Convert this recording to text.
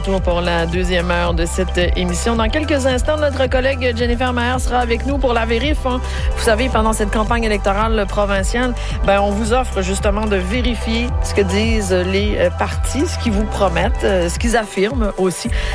Pour la deuxième heure de cette émission. Dans quelques instants, notre collègue Jennifer Maher sera avec nous pour la vérif. Vous savez, pendant cette campagne électorale provinciale, on vous offre justement de vérifier ce que disent les partis, ce qu'ils vous promettent, ce qu'ils affirment aussi.